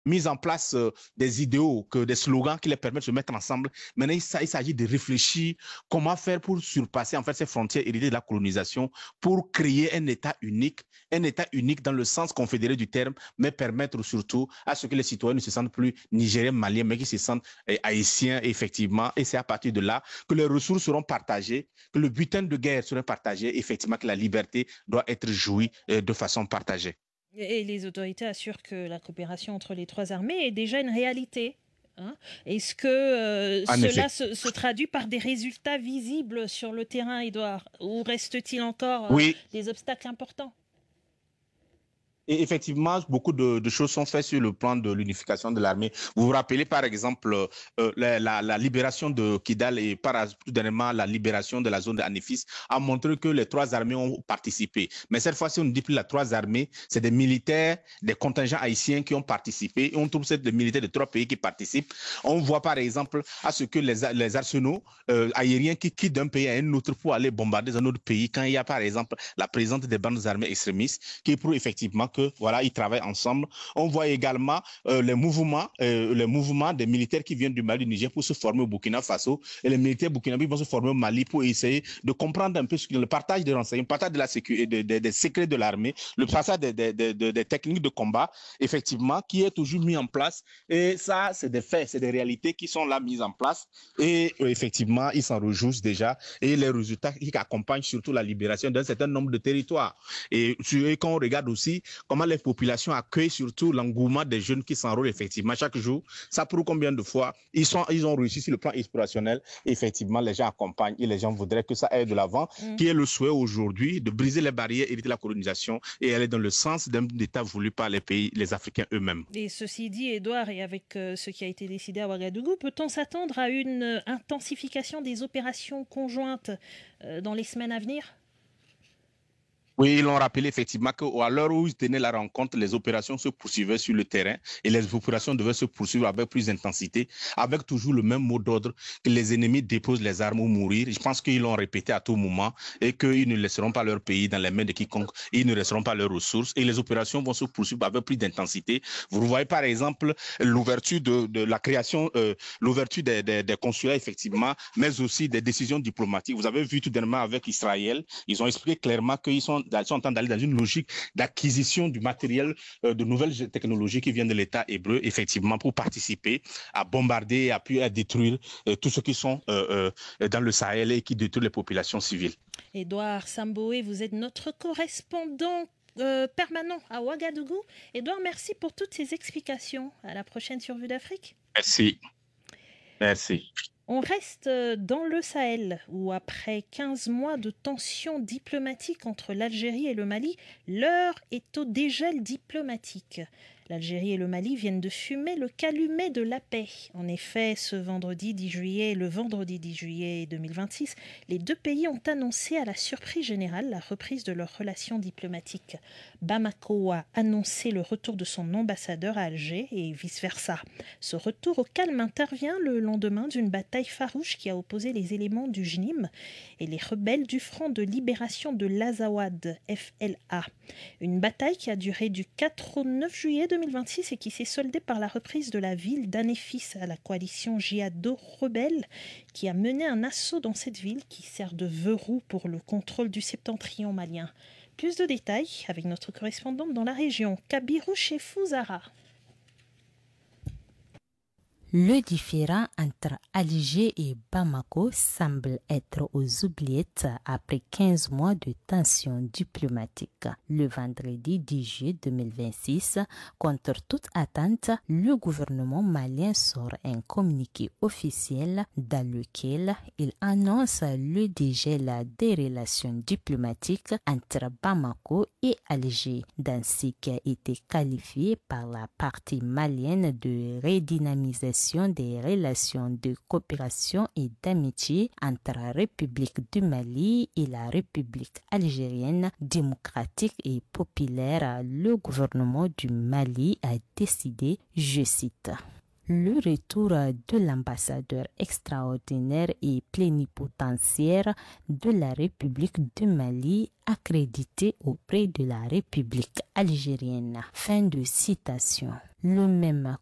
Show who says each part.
Speaker 1: mise en place des idéaux, des slogans qui les permettent de se mettre ensemble. Maintenant, il s'agit de réfléchir comment faire pour surpasser en fait ces frontières héritées de la colonisation pour créer un État unique dans le sens confédéré du terme, mais permettre surtout à ce que les citoyens ne se sentent plus nigériens, maliens, mais qu'ils se sentent haïtiens, effectivement. Et c'est à partir de là que les ressources seront partagées, que le butin de guerre sera partagé, effectivement, que la liberté doit être jouie de façon partagée.
Speaker 2: Et les autorités assurent que la coopération entre les trois armées est déjà une réalité. Hein. Est-ce que cela se traduit par des résultats visibles sur le terrain, Édouard, ou reste-t-il encore
Speaker 1: oui.
Speaker 2: des obstacles importants?
Speaker 1: Et effectivement, beaucoup de choses sont faites sur le plan de l'unification de l'armée. Vous vous rappelez par exemple la libération de Kidal et par dernièrement la libération de la zone d'Anifis a montré que les trois armées ont participé. Mais cette fois-ci, on ne dit plus les trois armées, c'est des militaires, des contingents haïtiens qui ont participé. Et on trouve c'est des militaires de trois pays qui participent. On voit par exemple à ce que les arsenaux aériens qui quittent d'un pays à un autre pour aller bombarder un autre pays quand il y a par exemple la présence des bandes armées extrémistes qui prouvent effectivement que voilà, ils travaillent ensemble. On voit également les mouvements des militaires qui viennent du Mali, du Niger pour se former au Burkina Faso et les militaires burkinabés vont se former au Mali pour essayer de comprendre un peu le partage des renseignements, le partage de la sécurité, des secrets de l'armée, le partage des techniques de combat, effectivement, qui est toujours mis en place. Et ça, c'est des faits, c'est des réalités qui sont là mises en place. Et effectivement, ils s'en réjouissent déjà. Et les résultats qui accompagnent surtout la libération d'un certain nombre de territoires. Et quand on regarde aussi comment les populations accueillent surtout l'engouement des jeunes qui s'enrôlent effectivement chaque jour. Ça prouve combien de fois ils ont réussi sur le plan inspirationnel. Effectivement, les gens accompagnent et les gens voudraient que ça aille de l'avant, qui est le souhait aujourd'hui de briser les barrières, éviter la colonisation et aller dans le sens d'un État voulu par les pays, les Africains eux-mêmes.
Speaker 2: Et ceci dit, Édouard, et avec ce qui a été décidé à Ouagadougou, peut-on s'attendre à une intensification des opérations conjointes dans les semaines à venir ?
Speaker 1: Oui, ils l'ont rappelé effectivement qu'à l'heure où ils tenaient la rencontre, les opérations se poursuivaient sur le terrain et les opérations devaient se poursuivre avec plus d'intensité, avec toujours le même mot d'ordre que les ennemis déposent les armes ou mourir. Je pense qu'ils l'ont répété à tout moment et qu'ils ne laisseront pas leur pays dans les mains de quiconque, ils ne laisseront pas leurs ressources et les opérations vont se poursuivre avec plus d'intensité. Vous voyez par exemple l'ouverture de la création, l'ouverture des consulats effectivement, mais aussi des décisions diplomatiques. Vous avez vu tout dernièrement avec Israël, ils ont expliqué clairement qu'ils sont en train d'aller dans une logique d'acquisition du matériel, de nouvelles technologies qui viennent de l'État hébreu, effectivement, pour participer à bombarder, à détruire tous ceux qui sont dans le Sahel et qui détruisent les populations civiles.
Speaker 2: Édouard Samboé, vous êtes notre correspondant permanent à Ouagadougou. Édouard, merci pour toutes ces explications. À la prochaine sur Vue d'Afrique.
Speaker 1: Merci. Merci.
Speaker 2: On reste dans le Sahel, où après 15 mois de tensions diplomatiques entre l'Algérie et le Mali, l'heure est au dégel diplomatique. L'Algérie et le Mali viennent de fumer le calumet de la paix. En effet, le vendredi 10 juillet 2026, les deux pays ont annoncé à la surprise générale la reprise de leurs relations diplomatiques. Bamako a annoncé le retour de son ambassadeur à Alger et vice-versa. Ce retour au calme intervient le lendemain d'une bataille farouche qui a opposé les éléments du JNIM et les rebelles du Front de libération de l'Azawad, FLA. Une bataille qui a duré du 4 au 9 juillet 2026 et qui s'est soldée par la reprise de la ville d'Anefis à la coalition djihado-rebelle qui a mené un assaut dans cette ville qui sert de verrou pour le contrôle du septentrion malien. Plus de détails avec notre correspondante dans la région, Kabirou Chefou Zahra.
Speaker 3: Le différend entre Alger et Bamako semble être aux oubliettes après 15 mois de tensions diplomatiques. Le vendredi 10 juillet 2026, contre toute attente, le gouvernement malien sort un communiqué officiel dans lequel il annonce le dégel des relations diplomatiques entre Bamako et Alger, dans ce qui a été qualifié par la partie malienne de redynamisation des relations de coopération et d'amitié entre la République du Mali et la République algérienne démocratique et populaire. Le gouvernement du Mali a décidé, je cite, le retour de l'ambassadeur extraordinaire et plénipotentiaire de la République du Mali accrédité auprès de la République algérienne. Fin de citation. Le même